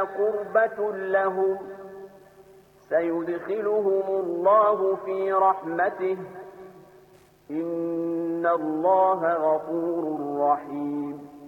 قربة لهم سيدخلهم الله في رحمته إن الله غفور رحيم